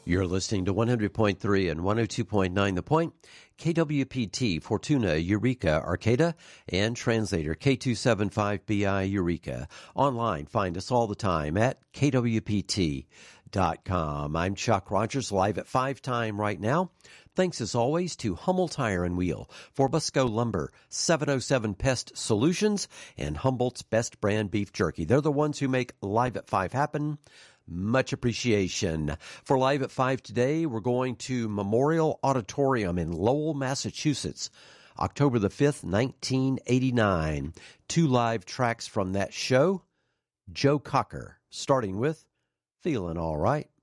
You're listening to 100.3 and 102.9 The Point, KWPT, Fortuna, Eureka, Arcata, and translator K275BI Eureka. Online, find us all the time at kwpt.com. I'm Chuck Rogers, live at 5 time right now. Thanks as always to Hummel Tire and Wheel, Forbusco Lumber, 707 Pest Solutions, and Humboldt's Best Brand Beef Jerky. They're the ones who make Live at 5 happen. Much appreciation. For Live at 5 today, we're going to Memorial Auditorium in Lowell, Massachusetts, October the 5th, 1989. 2 live tracks from that show. Joe Cocker, starting with Feeling All Right.